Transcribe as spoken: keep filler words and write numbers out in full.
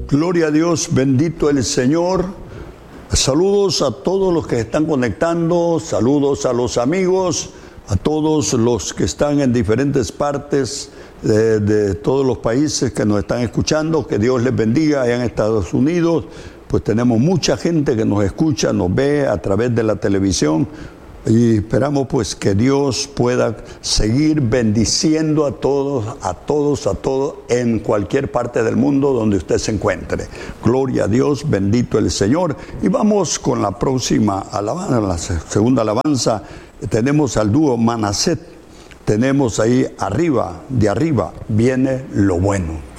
Gloria a Dios, bendito el Señor. Saludos a todos los que están conectando, saludos a los amigos, a todos los que están en diferentes partes de, de todos los países que nos están escuchando. Que Dios les bendiga. Allá en Estados Unidos, pues tenemos mucha gente que nos escucha, nos ve a través de la televisión. Y esperamos pues que Dios pueda seguir bendiciendo a todos, a todos, a todos en cualquier parte del mundo donde usted se encuentre. Gloria a Dios, bendito el Señor. Y vamos con la próxima alabanza, la segunda alabanza. Tenemos al dúo Manaset. Tenemos ahí arriba, de arriba viene lo bueno.